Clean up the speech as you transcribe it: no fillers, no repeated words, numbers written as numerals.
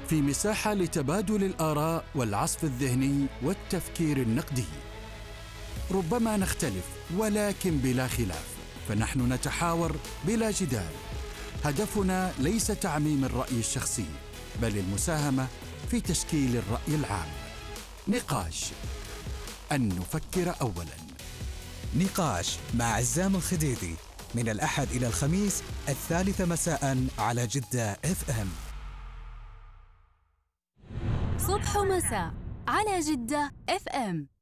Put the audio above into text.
في مساحة لتبادل الآراء والعصف الذهني والتفكير النقدي. ربما نختلف ولكن بلا خلاف، فنحن نتحاور بلا جدال. هدفنا ليس تعميم الرأي الشخصي، بل المساهمة في تشكيل الرأي العام. نقاش، أن نفكر أولاً. نقاش مع عزام الخديدي من الأحد إلى الخميس 3 مساء على جدة FM. صبح ومساء على جدة FM.